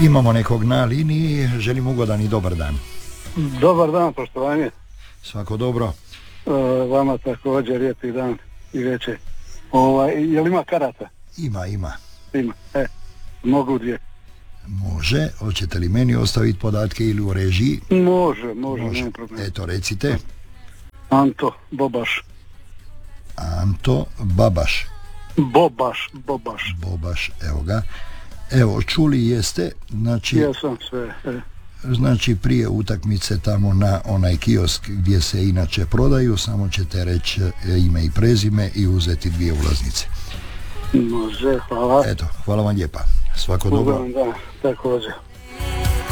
Imamo nekog na liniji, želim ugodan i dobar dan. Dobar dan, poštovanje. Svako dobro. Vama također lijepi dan i večer. Jel ima karata? Ima. Ima, mogu dvije. Može, hoćete li meni ostaviti podatke ili u režiji? Može, nema problema. Eto, recite. Anto Bobaš. Anto Babaš. Bobaš, evo ga. Evo, čuli jeste, znači... Jesam sve. Znači, prije utakmice tamo na onaj kiosk gdje se inače prodaju, samo ćete reći ime i prezime i uzeti 2 ulaznice. Može, hvala. Eto, hvala vam lijepa. Svako dobro. Da, također.